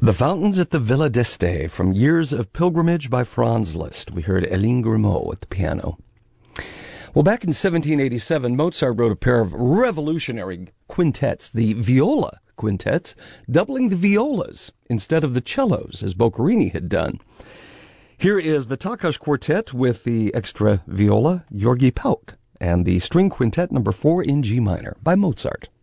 The Fountains at the Villa d'Este from Years of Pilgrimage by Franz Liszt. We heard Hélène Grimaud at the piano. Well, back in 1787, Mozart wrote a pair of revolutionary quintets, the viola quintets, doubling the violas instead of the cellos, as Boccherini had done. Here is the Takács Quartet with the extra viola, György Pauk, and the string quintet number 4 in G minor by Mozart.